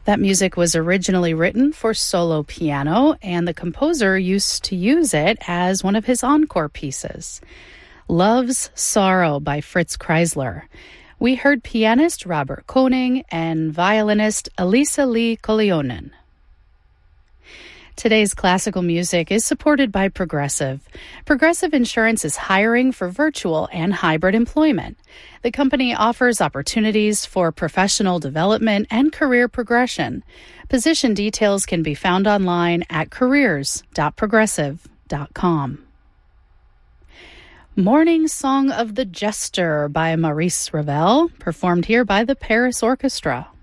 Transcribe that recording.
That music was originally written for solo piano, and the composer used to use it as one of his encore pieces. Love's Sorrow by Fritz Kreisler. We heard pianist Robert Koning and violinist Elisa Lee Colionen. Today's classical music is supported by Progressive. Progressive Insurance is hiring for virtual and hybrid employment. The company offers opportunities for professional development and career progression. Position details can be found online at careers.progressive.com. Morning Song of the Jester by Maurice Ravel, performed here by the Paris Orchestra.